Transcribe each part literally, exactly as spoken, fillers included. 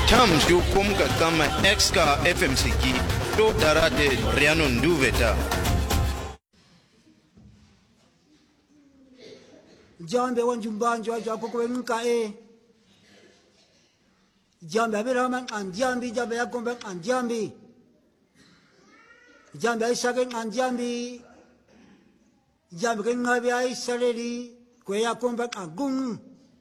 Tam shu kum ka kama exka F M C ki to darate riano nduveta. Jambe wanjumbanjo ajo akoko nka e. Jambe abirama anjambi jambe yakombe anjambi. Jambe aisake anjambi. Jambe ke ngabe aisaleri kwe yakombe agung.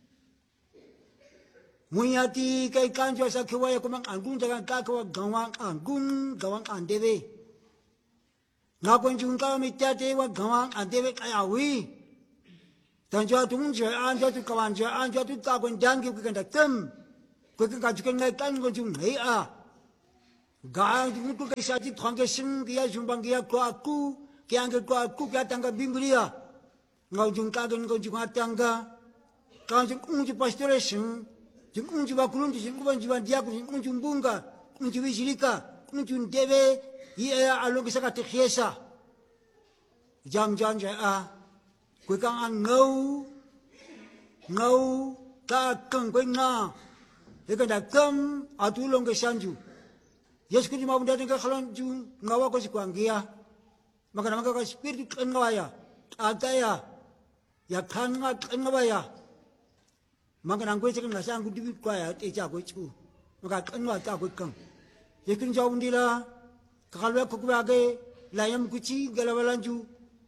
Munyati kai kanjo sa kiwa yakombe agung jaga kakwa gawang agung gawang andebe. Ngakon junga mitate wa gawang andebe ayawi. Tanjua tu munjua anja tu kawanjua anja tu takon jangi ku kanda tem ku ka juken ngai kan ko jung nei a ga tu ku ka sati thangge sing kia jumbang kia ko aku kia ngai ko aku kia tangga bimbria ngau jung ka gen ko jung atanga ka jung unju pastore sing jung unju ba kulun jung ku ban jiwan dia ku jung unju bunga unju wisilika unju debe ia alo kisa ka tikhiesa jam jam ja a quê càng ăn ngâu ngâu ta cần quê nga để cái đặc tâm ở tu long cái sanju yes cái mà bunda dengan khalan ju ngawa ko si kuangia maka nama ka spirit kan ngawaya ada ya ya kan nga kan ngawaya maka nang quê sekan nasa angku dibi kwaya te ja ko chu maka kan ngawa ta ko kan yes kan jawab ndila kalau aku kubage layam kuci galawalanju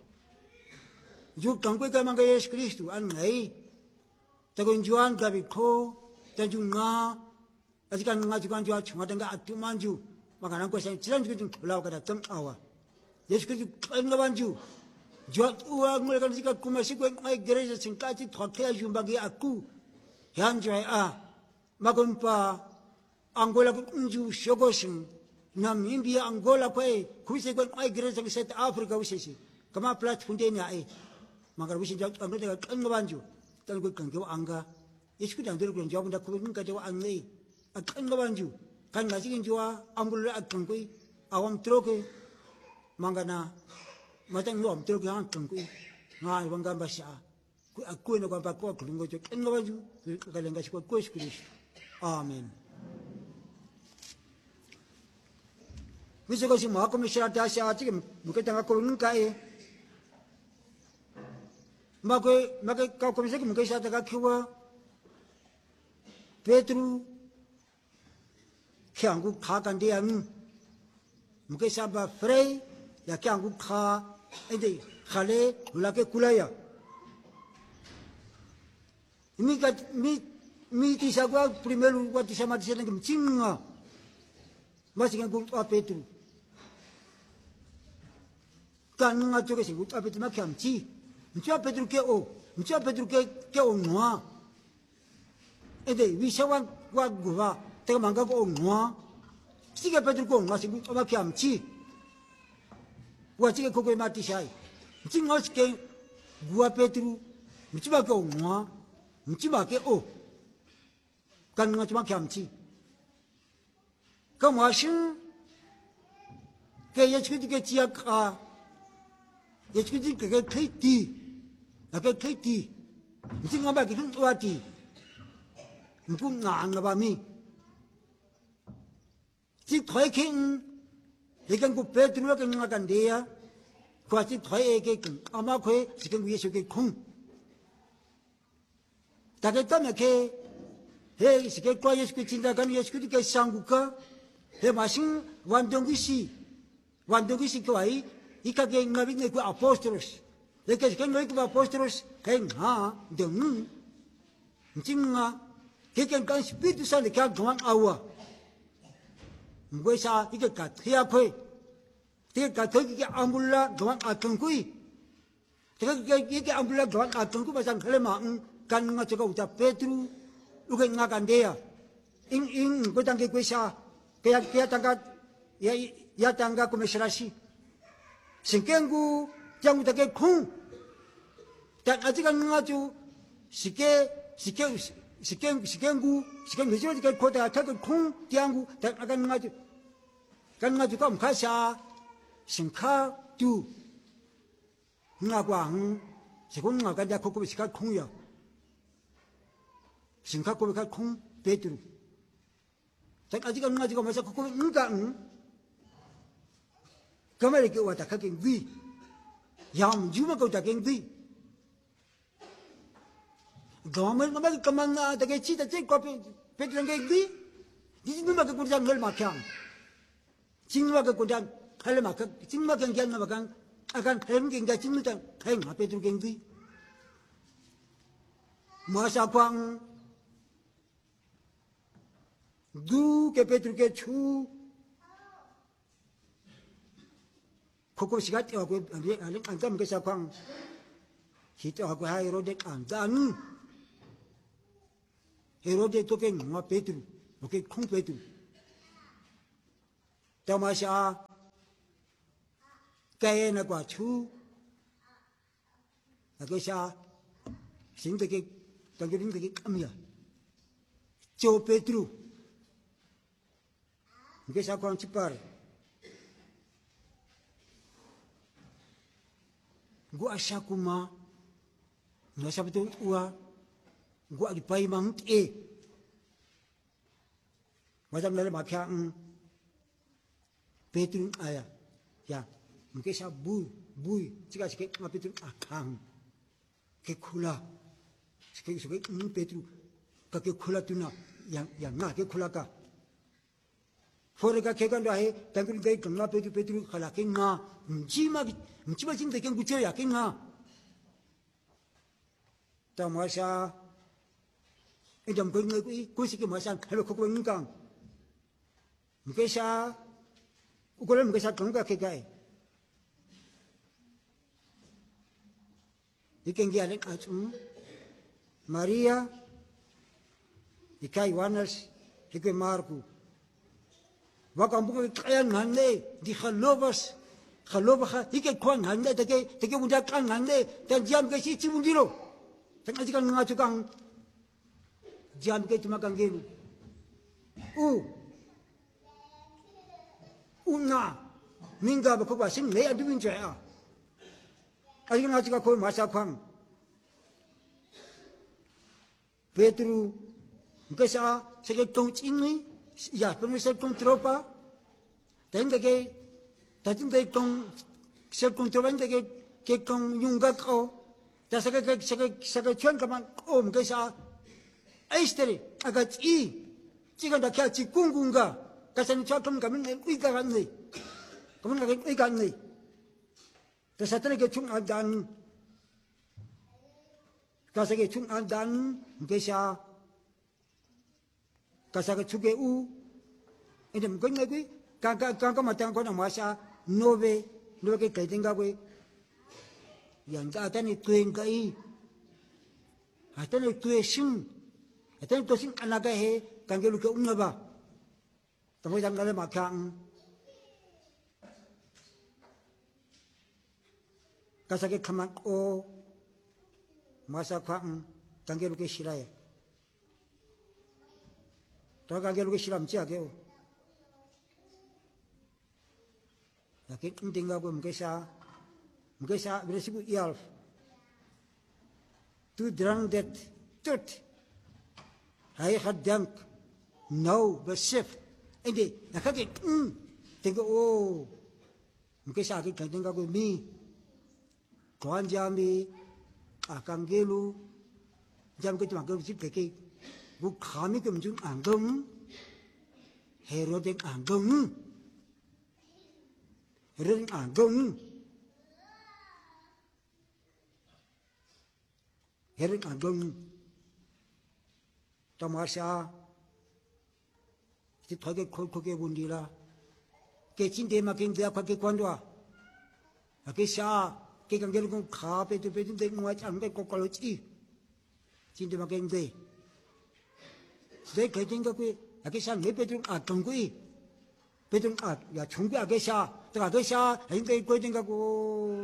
Juk tangkwe ka mga Yesus Kristo an ngay tagon juan gabi ko tajung nga asikan nga juan juan chunga tanga atumanju maka nang ko sa chilan juan law kada tam awa Yesus Kristo an ngabanju juan uwa ngul kan sika kumasi ko ay gereja singkati thokya jumbagi aku yan joy a magon pa Angola ko unju shogosing nam India Angola ko ay kuise ko ay gereja sa South Africa usisi kama platform de nya ay maka wisin jauh angkat dengan kan ngebanju, tapi gue kengkau angga, Yesus kita ambil gue jawab dah kubur kita jawab anggai, kan ngebanju, kan ngasih jawab ambul le kengkau, awam teroke, maka na, macam lu am teroke yang kengkau, ngai bangga bahasa, aku aku ni kau pakai aku linggo jawab kan ngebanju, kalau enggak sih kau kau sekali, amin. Bisa kau sih mau aku mesti ada siapa sih, mungkin tengah kau nungkai. Maka maka kau komisi ke mungkin saya tak kau Petru kiangku kakan dia ni mungkin saya frey ya kiangku ka ini khale ulake kulaya ini kat mi mi tisa gua primeiro gua tisa mati saya nak cinga masih kan gua Petru kan ngatu ke sih gua Petru macam ci Mcia Pedro ke o, mcia Pedro ke ke o noa. Ede wisawan wa gua, te manga ko noa. Siga Pedro ko ngasi ko ma kiam chi. Wa siga ko ko mati sai. Mci ngos ke gua Pedro, mci ba ko noa, mci ba ke o. Kan ngati ma kiam chi. Ka ma shin ke ye chki ke chia ka. Ye chki ke ke kai ti. Apa kiti, mesti ngapa kita tuati, mungkin ngang ngapa mi. Si thoi king, ikan ku Petru kan ngakan dia, kuasi thoi ikan, ama kue sikan Yesus ke kung. Tak kita nak he sikan kau Yesus ke cinta kan Yesus ke sangguka, he masing wandong isi, wandong isi kuai, ikan ke ngabi ni ku apostolos. Lekas kan mereka apostolus kan ha dengan cinga kikan kan spiritu sana kan gawang awa mungkin sa ika kat hiya koi tiga kat koi ambulla gawang atang koi tiga ika ambulla gawang atang koi pasang kelema kan ngajaga ucap Petru ukan ngakan dia ing ing kau tangki koi sa kaya kaya tangkat ya ya tangga komisarasi singkenggu jangan tak kung, tak aja kan ngaju, sike sike sike sikenggu, sike ngejauh jika kota tak kung tianggu tak akan ngaju, kan ngaju kau mukasa, singka tu, ngakuang, sekon ngakan dia kau kau sika kung ya, singka kau kau kung Petru, tak aji kan ngaji kan masa ko enggak kamera ke wata ka ken vi yam juma ko ta ken vi gamen ma ka man na ta ke chi ta che ko pe pe ken ke vi di ni ma ka ko jang hel ma kyang jing ma ka ko jang hel ma ka jing ma ken kyang ma kan akan hel ken ga jing ta hai ma pe tu ken vi masa kwang du ke Petru ke chu koko sigat ya ko aling antam ke sapang hito ako ha Herode andan Herode to ke ma Petru oke kung Petru tamasya kaya na kwa chu ako siya sing ke tanggiling ke kamya cho Petru Mungkin saya kurang cepat. Gua asya kuma, nggak siapa tu ua, gua dipai mang e. Macam dalam makan Petrus ayah, ya. Mungkin saya bui, bui, jika sikit ngap Petrus akang, kekula, sikit sikit Petrus, kekula tu na, yang yang nak kekula ka. Foreka kekan dah he, tangkul gay kena Petru Petru khalakin nga, mcima mcima cinta ken kucil yakin nga. Tamasya, idam kau ngui kusi ke masa, hello kau ngkang. Mkesa, ukuran mkesa kengka kekai. Ikan gialek acung, Maria, ikai Yohanes, ikai Marku. Wakampung kaya ngande di khalobas khalobah hike kwan ngande take take muda kan ngande dan jam ke si cibundiro tak ajikan ngacukang jam ke cuma kang gelu u una mingga ba ko ba sing le adu bin jaya ajikan ngacukang ko masa kwang Petru ngesa sege tong chingni ya permisa con tropa tenga que tatinde con ser con tropa que que con yunga ko ta saka saka saka chuan kaman om que sa aistere aga chi chiga da kya chi kungunga kasan chatum kaman ui ka ganni kaman ka ui ganni ta satane ke chung adan ka sake chung adan que sa Kasaka chuke u, ini mungkin lagi, kakak kakak matang kau nak masa nove, nove ke kaiting kau, yang ada ni tueng kai, ada ni tueng sing, ada ni tueng sing anak he, kangge lu ke umna ba, tapi jangan le makan, kasake kamak o, masa kang, kangge lu ke sirai. Tahu lu kesiram cia kau, yakin tinggal aku mungkesa, mungkesa beresiko ialf, tu drang that tut, hai hadang, no bersif, ini, nak kaki, hmm, tinggal oh, mungkesa aku kan tinggal aku mi, kawan jami, akang gelu, jam kita makan bersif kaki. Bu kami kemjun anggeng, Herode anggeng, Herode anggeng, Herode anggeng. Tamasya, si thage khol khoke bundila, kecin de makin dia khake kwandwa, akisha ke kangel ko kha pe tu pe tu de ngwa chang ke ko kolochi, cin de makin de. Saya kaiting kau, agaknya ni Petru agak kau, Petru ag, ya cungku agaknya, tak agaknya, ini kaiting kau,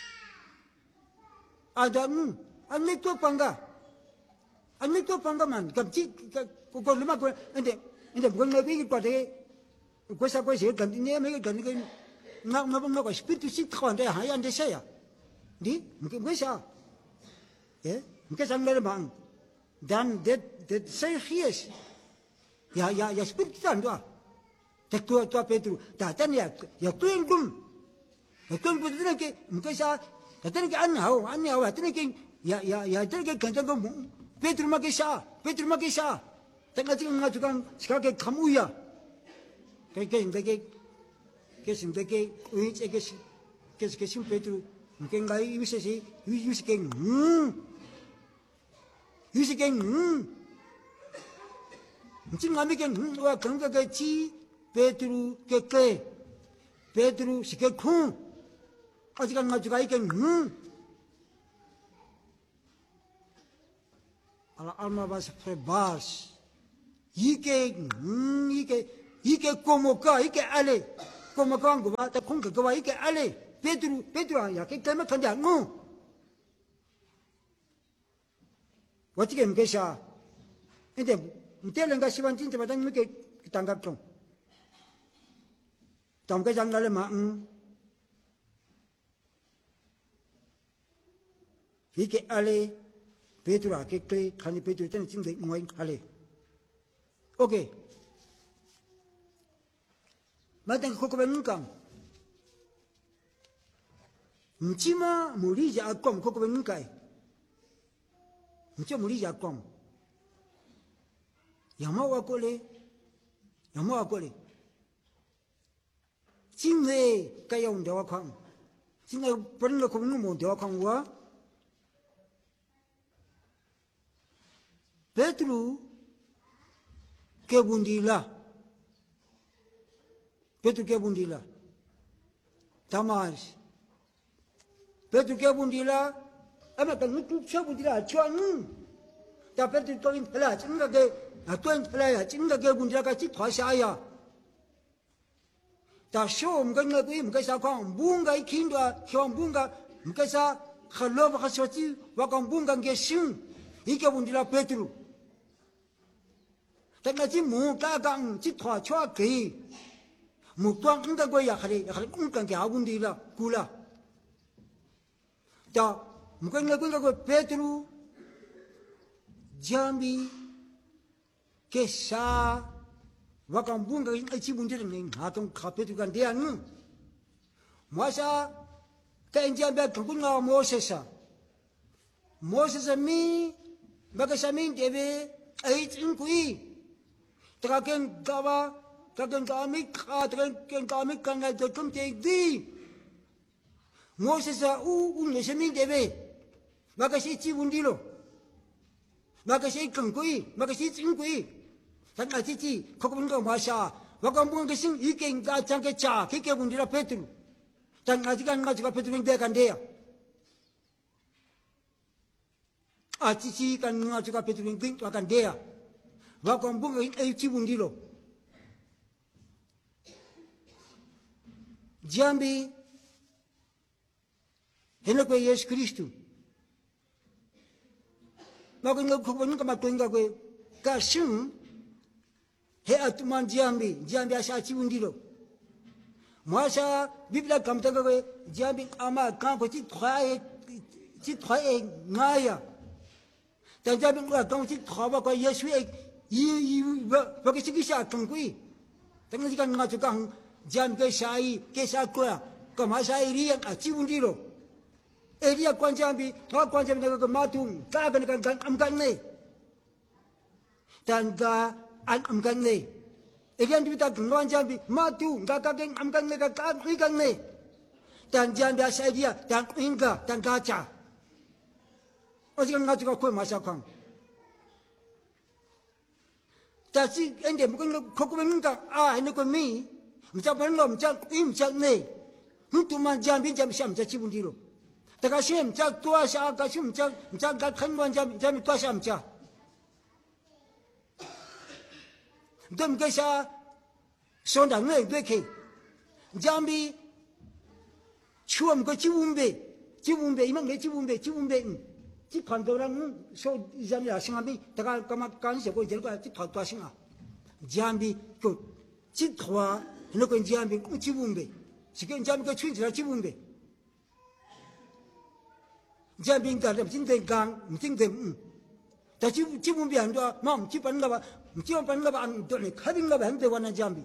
ada hmm, ane tu pangga, ane tu pangga man, kamci, kau kau lima kau, ini, ini bukan lagi kau deh, kau sa kau sih, kan ini mereka kan ini, nak nak nak kau spiritu sih kau anda hanya anda saya, di, mungkin bisa, ya, mungkin sambil bang. Dan dit dit say gies ya ya ya spirit tandwa te tua tua Petru ta tan ya ya kuen kum ya kuen kum tene ke mkesa ta tene ke an hao an hao tene ke ya ya ya tene ke kan kan Petru ma ke sha Petru ma ke sha tengah tengah ngajukan sekarang kamu ya ke ke ke ke sim ke ke uin ke ke ke ke sim Petru mungkin ngai bisa sih bisa ke hmm bisa ke hmm mungkin ngambil ke hmm wah kan ke ci Petru ke ke Petru si ke kun aja kan ngajukan ke hmm ala alma bas prebas Ike, ike, ike como ka, ike ale, como ka ngwa, ta kung ka gawa ike ale, Petru, Petru ya ke kama kanya ngo. Wati ke mkesha, ente, mtele nga siwan tinte batang mke tanggap tong. Tam ke jang ngale ma ng. Ike ale, Petru ya ke ke, kani Petru ten cingde ngoy ale. Oke, matang koko benungkang, mcima muri jakom koko benungkai, mcima muri jakom, yang mau aku le, yang mau aku le, cingwe kaya un dewa kang, cingwe pernah kau nunggu dewa kang wa, Petru ke bundila Petru ke bundila tamas Petru ke bundila ama kan nutu cha bundila chuan ta Petru to in phala chinga ke atuen phala ya chinga ke bundila ka chi thwa sha ya ta shom kan na bi mka sa khang bunga ikindwa shom bunga mka sa khalo ba khasoti wa kan bunga ke shin ike bundila Petru tengah si mu kagang si thua chua kei mu tuang engkau gua ya kali ya kali engkau ke abun di la gula ta mungkin engkau engkau Petru jambi kesha wakang bunga ini aci bundir ni hatong Petru kan dia nu masa kain jambi kangkung ngau Moses Moses mi bagasamin debe ait ingkui Terakhir kawa, terakhir kami, terakhir kami kangai terkem tinggi. Moses au u nesemin debe, maka si ci bundilo, maka si kengkui, maka si cingkui. Tengah cici, kau bunda masa, maka bunda sing iking kacang keca, kike bundila Petru. Tengah cikan ngajukan Petru yang dia kan dia. Ah cici kan ngajukan Petru yang dia akan dia. Wakang bunga ay cibundilo. Jambi, hendak kau Yesus Kristus. Maka ngak kau pun kamat kau ngak kau kasih. He atuman jambi, jambi asa cibundilo. Masa Biblia kamta kau jambi ama kau kau cit thai, cit thai ngaya. Dan jambi kau cit thai kau Yesus Ye ye, bagi segi saya kengkui. Tengah jika ngajukan jam ke saya, ke saya kuah, ke masa ini yang aci bundiro. Eria kuan jambi, thak kuan jambi nak ke matung, kah kan kan amkan ni. Dan kah an amkan ni. Eria tu kita kuan jambi, matung, kah kah kan amkan ni, kah kah ikan ni. Dan jambi asal dia, dan ingga, dan kaca. Orang ngajukan kuah masa kang. Tapi ente bukan kau menunggu ah ini kau mi macam mana macam ini macam ni untuk macam ini macam siapa macam cibun dulu tak kasih macam tua siapa kasih macam macam kan macam macam tua siapa macam dem kesa sondang ni dua ke jambi cuam kau cibun be cibun be imang le cibun be cibun be Ci kantor orang so jambi asing abi, tak kamat kan siapa jadi kau ci thau thau asing ah, jambi kau ci thau, ini kau jambi kau ci bumbe, sekian jambi kau cuci lah ci bumbe, jambi ingkar, mungkin tenggang, mungkin tem, tapi ci bumbe anda, mam ci pan apa, mtiwa panga ba an dole kadinga ba hande wana jambi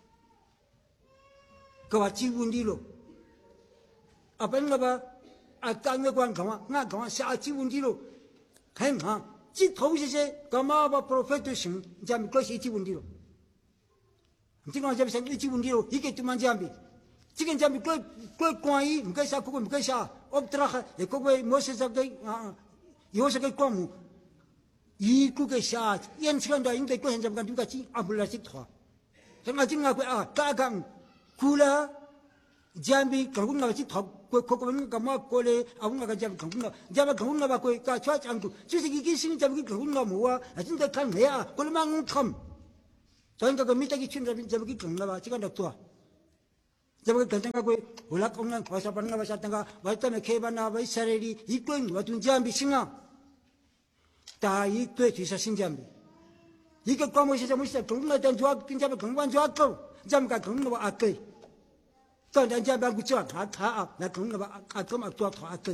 kawa chiwundilo apanga ba atangwe kwa ngama nga ngama sha chiwundilo kainga chi thawse kama ba prophet shin jambi ko shi chiwundilo mtinga jambi sa chiwundilo ike tuman jambi 지금 잠이 그, 그, 광이, 무게사, 그거 무게사, 업드라ха, 그거 모세사, 그, 요새 그 광무, 이, 그게 샤, 연시간도 아닌데, 그 현장간 누가지, 아블라식 토. 정말 지금 그, 아, 까강, 구라, 잠이, 강군가 같이 더, 그, 그거는 가마, 꼬레, 아군가 잠, 강군가, 잠아, 강군가 받고, 까, 좋아지 않고, 주식이 기신 잠이 강군가 모아, 아, 진짜 간 내야, 그걸만 컴. 저희가 그 밑에 친다면 잠이 강군가 봐, 지금 나 도와. जब कहते कोई बोला कौन भाषा पढ़ना भाषा तंगा वार्ता में खेबा ना भाई सरेरी इक्वल वातुन जाम्बी सिंगा ता इक्वल तीसा सिंजाम्बी इक्वल कौन मुझे जब मुझे कहूँगा तो जवाब तीन जब कहूँगा जवाब करो जब का कहूँगा वो आके तो जब जब बात कुछ था था आप ना कहूँगा वो आके मैं तो था आके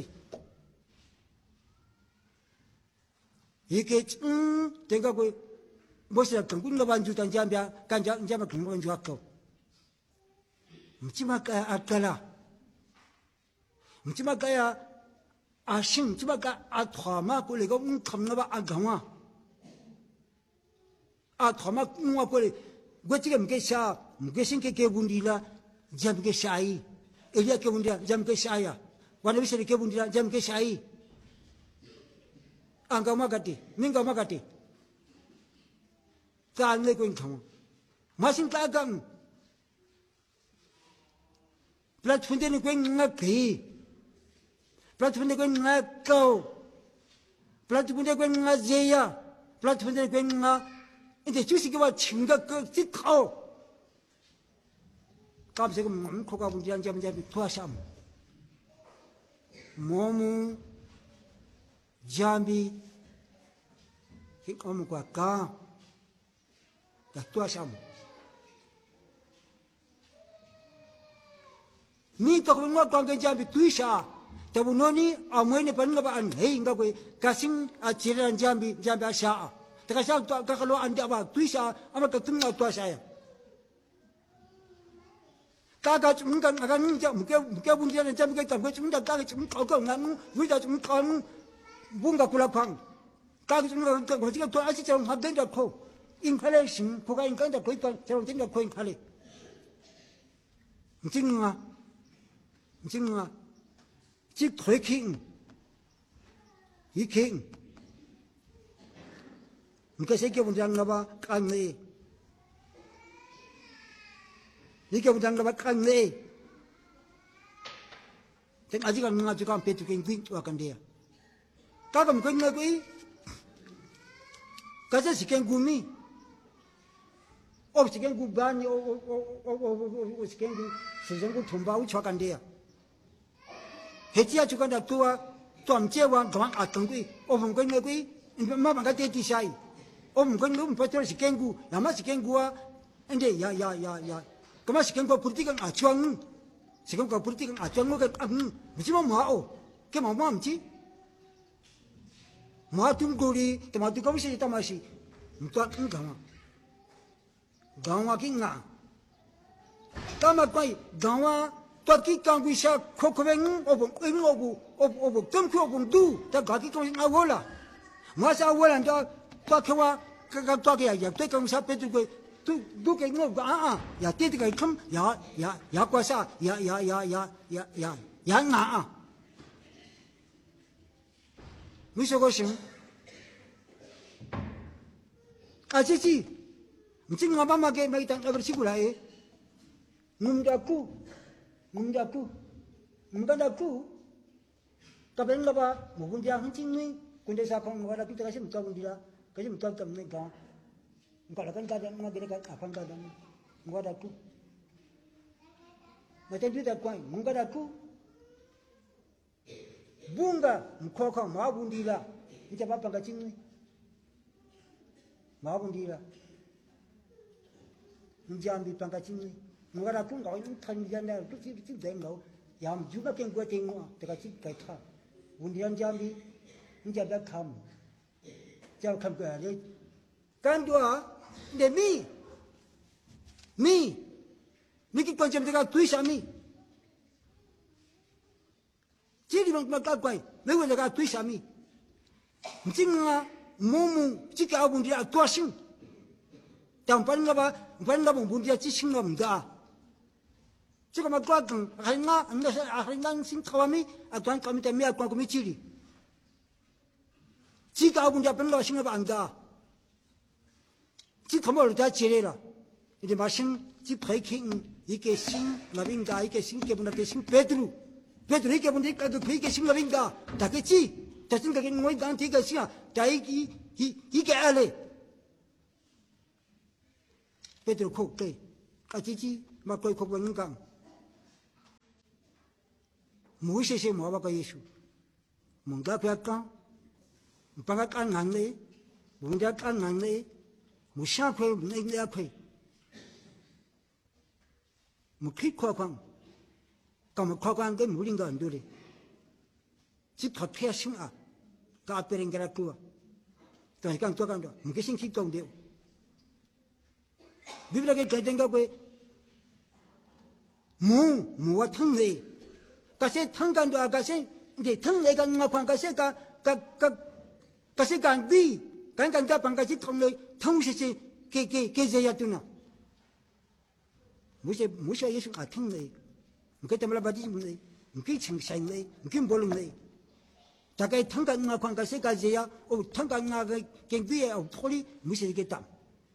इक्वल तेंगा कोई मुझे कहूँगा बांजू तं जाम्बिया kan jam jam कहूँगा जवाब करो mchimaka akala mchimaka ya ashin mchimaka athama ko le ko thamna ba agawa athama ngwa ko le gwetige mke sha mke shin ke ke bundila jam ke shai elia ke bundila jam ke shaya wana bisere ke bundila jam ke shai anga magati minga magati ka ne ko thama masin ka gang platform ni kwen nga ki platform ni kwen nga ko platform ni kwen nga zeya platform ni kwen nga 이제 주식이와 친가 그 짓고 깜짝이 맘코가 분지한 점점 도와삼 몸무 잠비 히kom과 까 도와삼 ni to ko ngwa kwang jambi tuisha tabu noni amwene pan ngaba an hei ngakwe kasing a chiran jambi jambi asha ta kasha to ka kalo an ba tuisha ama ka tunga to asha ya ka ka chung kan ka ning ja muke muke bun dia jambi ka tam ko chung da ka chung ko ko ngang wi da chung kan bun ga kula phang ka chung ka ko ji to ashi chang ha den da ko in khale sing ko ka in kan da ko ta chang den da ko in khale jinga jinga ji thoi king yi king muke se ke bun jang na ba kan ne ni ke bun jang na ba kan ne ten aji kan nga ju kan pe tu king king wa kan dia ka kam ko ngai ko i ka se siken gumi ob siken gu ban o o o o siken gu se jang gu thum ba u chwa kan dia 해지야 주간다 또와 좀제와 그만 아통기 오분건 내기 마마가 대티샤이 오분건 너무 버터 시ken구 야마 시ken구와 근데 야야야야 그만 시ken구 불티가 아추앙 시ken구 불티가 아추앙가 음 무지만 뭐하오 그 뭐뭐 없지 마tum고리 토마토 거미시 타마시 또 응가마 강화긴가 까마까이 강화 Toki kangwisha kokoweng obong ing obu ob ob temku obong du ta gaki ko nga wola masa wola nda tokewa ka toke ya te kang sa petu ko tu du ke ngo a a ya te te ka kham ya ya ya kwa sa ya ya ya ya ya ya ya nga a mi so go shin a chi chi mjing nga ba ma ke mai tang ever sigula e ngumda ku 문자꾸 문가다꾸 까벤가봐 뭐군지야 흔칭니 군대 사건 뭐가다 그때 가시 못 가군디라 가시 못 갔답니까 그러니까 가다 뭐 그래가 아pan 가다 뭐가다꾸 맞은 뒤다 관 문가다꾸 bunga mkhokha mabundila ita papa ngachini mabundila njambi pangachini ngara kunga in thanjanda tu ti ti dengo yam juga ken go tengo te ka chi kai tha bundian jambi njaba kham jaw kham ka le kan dua de mi mi mi ki kwancem daga tuisha mi jiri mang maka kwai me we daga tuisha mi mtinga mumu jika abundi atwashin tampanga ba mpanga bundi achishinga mda jika makwakan hainga anda hainga sing kawami atwan kami tamia kwa kumi chiri jika abundi apanga shinga ba anda jika mo ta chirera ide masin ji paiking ike sing labinga ike sing ke bunda ke sing pedru pedru ike bunda ka do ke sing labinga takechi tasin ka ke ngoi dan ti ka sia dai ki ike ale pedru ko ke ka ji ji ma koi ko bang kang mu she she mo ba ka yesu mun ga pya ka mpanga ka ngang le mun ga ka ngang le mu sha kwe ne ne kwe mu ki kwa kwang ka mu kwa kwang ke mu ring ga ndure ji tho phya sing a ka pering ga ku to kang to kang do mu ke sing ki kong de biblia ke ka denga kwe mu mu wa thang le ka se thang kan do ka se de thang le ka nga kwang ka se ka ka ka ka se kan bi kan kan ka pang ka ji thong le thong se se ke ke ke je ya tu na 무시 무시 예수 같은 내 그때 때문에 받지 못해 그 청산내 그 볼래 다가 탕간나 관가세까지야 어 탕간나 그 경비에 폴이 무시겠다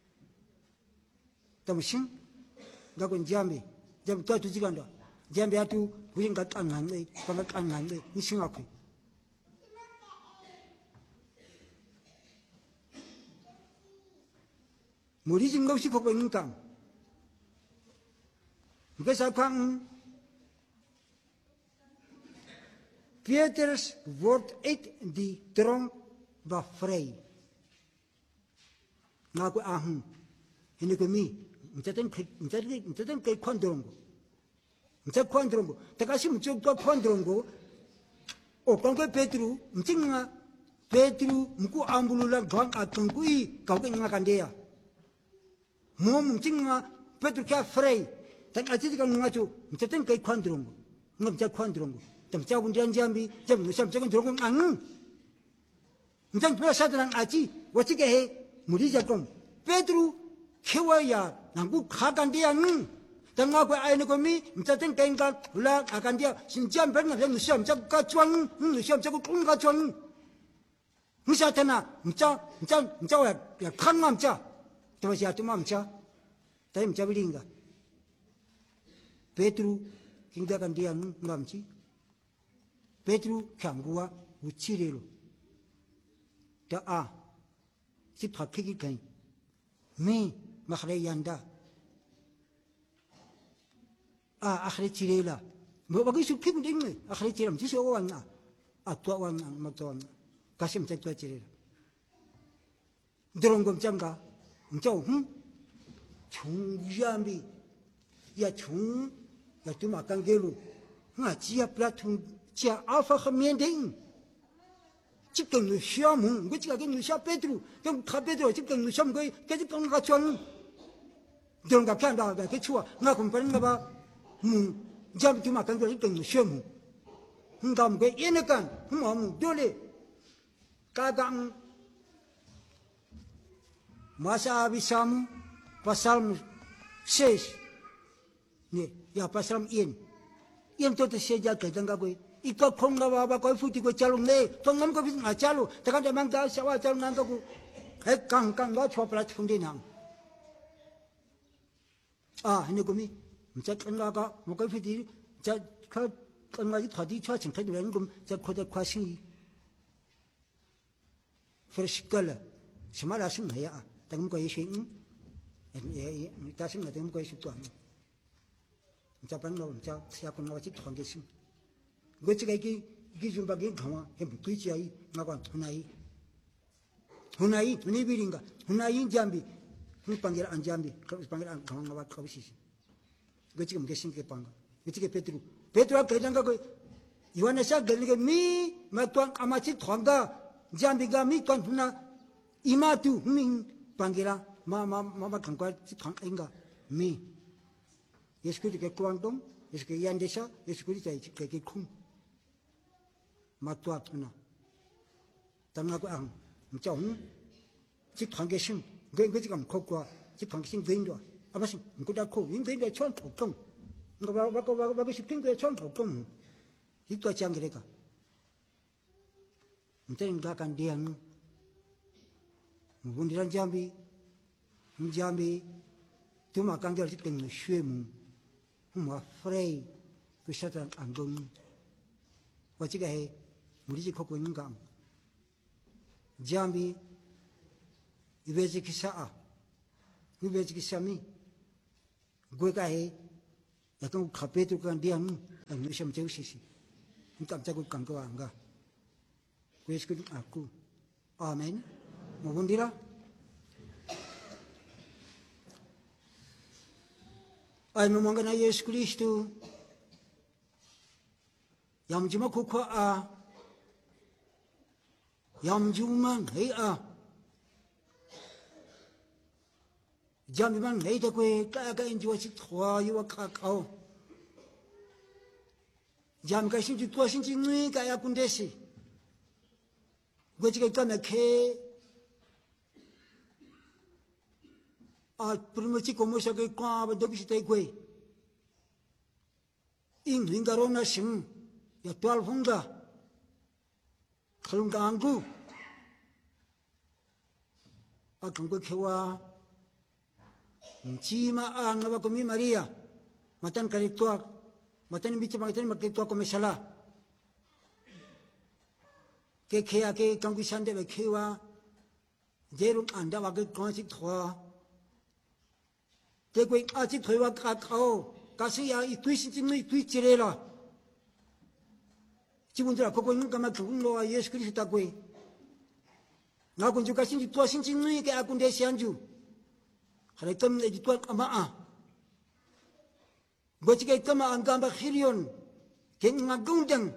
tamsin dagon jambi jam to tu jiganda jambi atu buyin ga kangan ne panga kangan ne ni singa ku muri jing ngau si ko ngin kang Because kwang Petrus wordt uit die tronk bevrijd. Na ko ahun hini ko mi mtaten mtaten mtaten kay kwandrongo mtaten kwandrongo takasi mchok ko kwandrongo o kongo Petru mtinga Petru mku ambulula gwang atungui ka ko nga kandeya mo mtinga Petru ka frei tak aji kan ngacu mtaten kay kwandrongo ngam ja kwandrongo tam ja bunjan jambi jam nusam jagan drongo ang mtang pula sadran aji wachike he muri jakom Petru kewa야 남구 가간디야는 당하고 아이는 거미 mtaten kainga ula akandia sinjam berna yang nusam jaga cuang nusam jaga kunga cuang musatana mca mca mca ya kanam mca terus ya tuma mca tapi mca bilinga Petru kinga kandia ngamci Petru kamgua ucirelo da a si pakiki kain me makhre yanda a akhre chirela mo bagi sukim ding ne akhre chiram ji so wan na atwa wan ma ton kasim te twa chirela drongom chamga mchau hm chung yambi ya chung ya tu ma kang gelu nga chia platung chia alpha khamien ding 집경 누시아문 그 지가 그 누시아 베드루 좀 카베드로 집경 누시아문 그 계속 건 같은 그런 거 편다 그 추워 나 공부하는 봐음 잠 좀 아까 그 집경 누시아문 그다음 그 얘네간 뭐 돌이 가강 마사비삼 pasal seis nih ya pasal in yang tu tersedia kadang gue iko konga baba ko futi ko chalung ne tongam ko bis ngachalu takan de mang da sawa chalung nang ko he kang kang ga chopla chungde nang ah hine ko mi mcha kanga ga mo ko futi ja ka kanga ji thadi chwa ching thadi ren gum ja khoda khwashi freshkala shmala sim ya tangum ko yeshin eh ta sim na tangum ko yeshin to mcha pan no mcha sia ko no chi thonge sim gochiga ki ki jumba ki gawa he tuichi ai ngawan hunai hunai tuni biringa hunai jambi hu pangira an jambi pangira an gawa ngawa kabisi gochiga mgesin ke panga gochiga Petru Petru ka janga ko iwana sa galge mi matwan amachi thonga jambi ga mi kon huna imatu min pangira ma ma ma ma kangkwa chithang inga mi Yesu Kristo ke kuangdong Yesu ke yandesa Yesu Kristo ke ke khum ma tua tuna tanga ko ang mchong chithang ke shin ge ge chikam khokwa chithang shin geindo abasin ngoda ko wing geindo chon thokong ngo ba ba ko ba ba shi ping ge chon thokong hikwa chang gereka mten ga kan diang bundiran jambi jambi tuma kan gel chiting shwe mu ma frei ku satan angong wa chi ga he muri chi khokko ngam jambi ibeji kisa a ibeji kisa mi gwe ga he ya kan khape tu kan diang ang sham cheu si si ngam cha ku kan ko anga Yesu aku amen mabundira ay mamangana Yesu Kristo yamjuma kukwa a yamjuman hei a jambiman hei ta kwe ka ka injua si thwa yuwa ka kao jam ka sin ju tua sin ji ngui ka ya kundesi gwe chi ka na ke a primo chi como sa ke kwa ba dobi tai gwe ing lingaro na sim ya twelve honga khalung ka angu a kang ko khewa chi ma ang na ba ko mi Maria matan kari twak matan bichi matan makki twak ko mesala ke khea ke kang ku sande be khewa jerum anda wa ke kon chi thwa 대고 아직 더와 가까워 가서야 이 뒤신진의 뒤지래라 지분들아 그거 있는 것만 그분로와 예수 그리스도다고 나군 주가 신지 또 신진의 게 아군데 시안주 하래 때문에 또 아마 뭐지가 있다마 안 가마 히리온 갱마 공장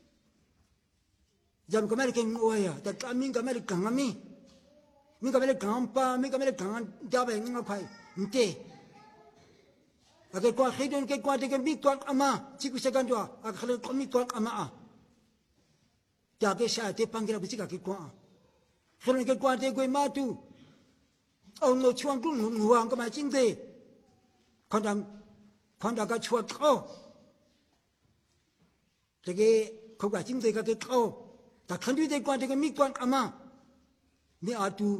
잠 그말 갱 오야 다 까민 그말 강함이 미 그말 강파 미 그말 강한 잡에 응 파이 인테 Agar kau hidun ke kau dengan mituak ama, cikgu segan dua, agar kalau kau mituak ama ah, jaga saya te panggil apa cikgu ke kau, kalau ke kau te kau matu, orang no cuang tu nuang kau macam tu, kandang kandang kau cuak kau, jadi kau macam tu kau kau, tak kandu te kau dengan mituak ama, ni atu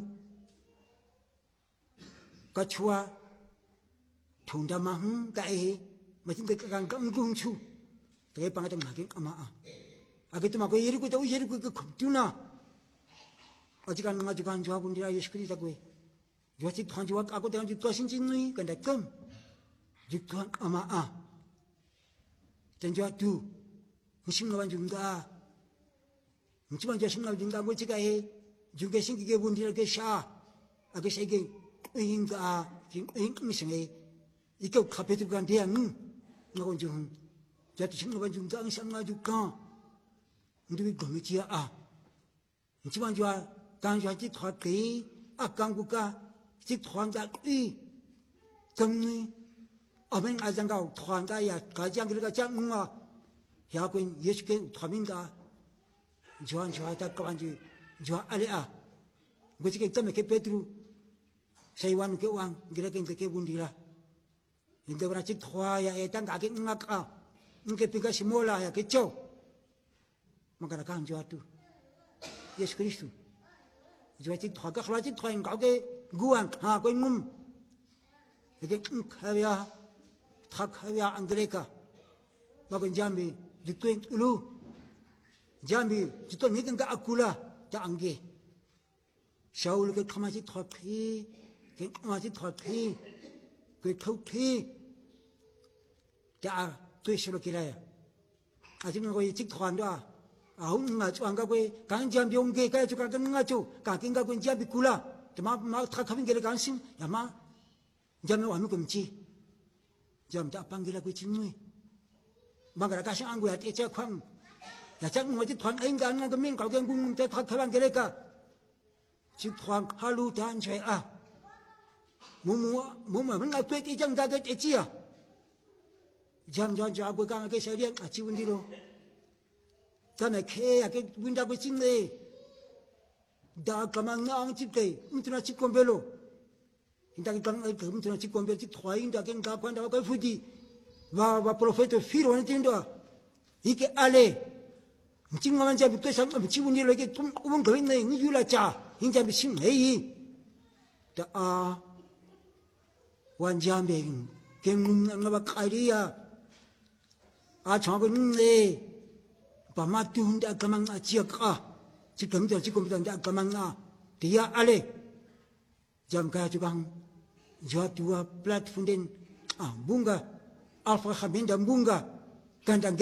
kau cuak Tunda mahung kai macam kita kan kanggung cu, tapi pangat makin ama ah. Agar tu makai iri ku tahu iri ku ke kumtuna. Ajikan mengajukan jawab pun dia Yesus Kristus aku. Jawab cik Tuhan jawab aku dengan jawab Tuhan cincin kan dah kem. Jawab Tuhan ama ah. Dan jawab tu, musim lawan juga. Musim lawan musim lawan juga aku cakap eh juga sing kita pun dia ke sah. Agar saya ke ingin ke ah, ingin misalnya. Ikaw kapit kan dia ng ngakon jung jati sing ngawan jung gang sang ngaju ka ndu gomi chia a nchi ban jwa kan jwa chi thwa ke a kang ku ka chi thwang ga i kang ni amen a jang ga thwang ga ya ga jang ga jang nga ya kun yesu ke thwamin ga jwa jwa ta ka ban ji jwa ale a go chi ke tame ke petru sai wan ke wang gira ke ke bundira Hindi ko na cik thwa ya etang kaking ngak ah. Ngke piga simola ya kecho. Magkarakan jwa tu. Yesus Kristus. Jwa cik thwa ka khla cik thwa ngau ke guang ha ko ngum. Ike khawya thak khawya angreka. Bagun jambi dituen ulu. Jambi jito ngiting ka akula ta angge. Shaul ke khama cik thwa phi. Ke khama cik thwa phi. Ke thau phi. Cha tôi sẽ kira ya. Aji ngo yi chik thwan da. A hu nga chu anga kwe kan jam byong ge ka chu ka kan nga chu ka king ga kun jam bi kula. Te ma ma tha khavin ge kan sin ya ma jam no anu kum chi. Jam ta pang ge la kwe chin nui. Ma ga ka sha angu ya te cha khwang. Ya chak ngo ji thwan ai ga nga ga min ka ge ngung te tha khawan ge ka. Chik thwan halu tan chwe a. mumu mumu menga pet ijang dagat echia jam jam jam aku kang ke serian aci undiro tana ke ake winda ko single da kamang na ang chipke mutuna chikombelo inda kang ke mutuna chikombelo chi thwai inda ken ga kwanda ko fuji wa wa profeto firo ni tindo ike ale mchinga manja bitosha mchibunilo ke tum ubon ko ne ni yula cha inja bi sing hei da a wan jambe ken ngam ba kairia a chang ne ba ma tu hunda kamang a chia ka chi kam ja chi kom da kamang a dia ale jam ka ju bang jo tua platform den a bunga alfa khabinda bunga kan